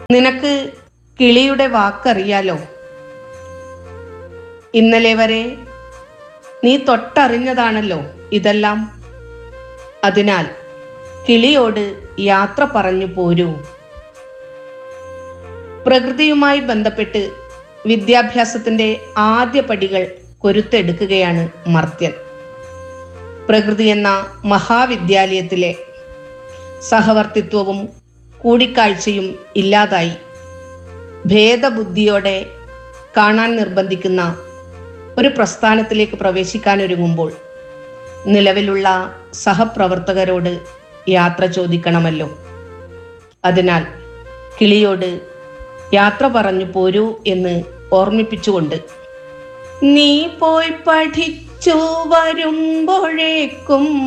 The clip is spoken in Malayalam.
നിനക്ക് കിളിയുടെ വാക്കറിയാലോ. ഇന്നലെ വരെ നീ തൊട്ടറിഞ്ഞതാണല്ലോ ഇതെല്ലാം. അതിനാൽ കിളിയോട് യാത്ര പറഞ്ഞു പോരൂ. പ്രകൃതിയുമായി ബന്ധപ്പെട്ട് വിദ്യാഭ്യാസത്തിന്റെ ആദ്യ പടികൾ കൊരുത്തെടുക്കുകയാണ് മർത്യൻ. പ്രകൃതി എന്ന മഹാവിദ്യാലയത്തിലെ സഹവർത്തിത്വവും കൂടിക്കാഴ്ചയും ഇല്ലാതായി ഭേദബുദ്ധിയോടെ കാണാൻ നിർബന്ധിക്കുന്ന ഒരു പ്രസ്ഥാനത്തിലേക്ക് പ്രവേശിക്കാനൊരുങ്ങുമ്പോൾ നിലവിലുള്ള സഹപ്രവർത്തകരോട് യാത്ര ചോദിക്കണമല്ലോ. അതിനാൽ കിളിയോട് യാത്ര പറഞ്ഞു പോരൂ എന്ന് ഓർമ്മിപ്പിച്ചുകൊണ്ട്, നീ പോയി പഠിച്ചു വരുമ്പോഴേക്കും